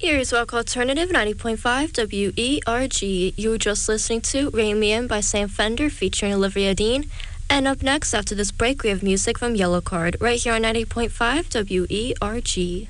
Here's Rock Alternative 90.5 WERG. You were just listening to Rain Me In by Sam Fender featuring Olivia Dean. And up next, after this break, we have music from Yellow Card right here on 90.5 WERG.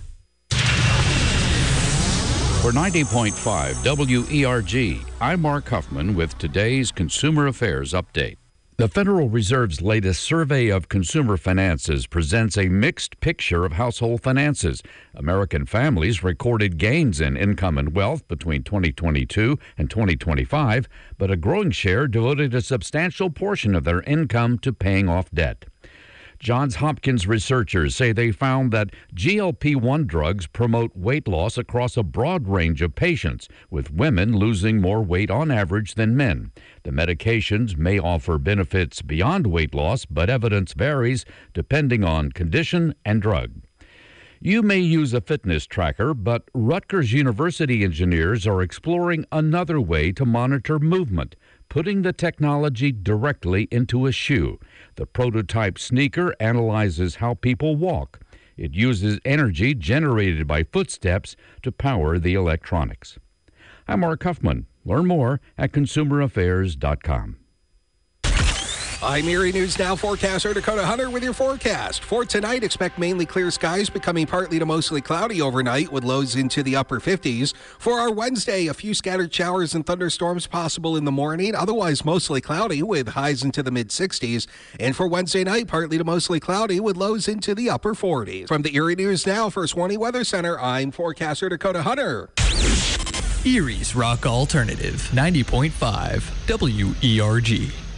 For 90.5 WERG, I'm Mark Huffman with today's Consumer Affairs Update. The Federal Reserve's latest survey of consumer finances presents a mixed picture of household finances. American families recorded gains in income and wealth between 2022 and 2025, but a growing share devoted a substantial portion of their income to paying off debt. Johns Hopkins researchers say they found that GLP-1 drugs promote weight loss across a broad range of patients, with women losing more weight on average than men. The medications may offer benefits beyond weight loss, but evidence varies depending on condition and drug. You may use a fitness tracker, but Rutgers University engineers are exploring another way to monitor movement, putting the technology directly into a shoe. The prototype sneaker analyzes how people walk. It uses energy generated by footsteps to power the electronics. I'm Mark Huffman. Learn more at consumeraffairs.com. I'm Erie News Now forecaster Dakota Hunter with your forecast. For tonight, expect mainly clear skies becoming partly to mostly cloudy overnight with lows into the upper 50s. For our Wednesday, a few scattered showers and thunderstorms possible in the morning, otherwise mostly cloudy with highs into the mid-60s. And for Wednesday night, partly to mostly cloudy with lows into the upper 40s. From the Erie News Now First Warning Weather Center, I'm forecaster Dakota Hunter. Erie's Rock Alternative 90.5 WERG.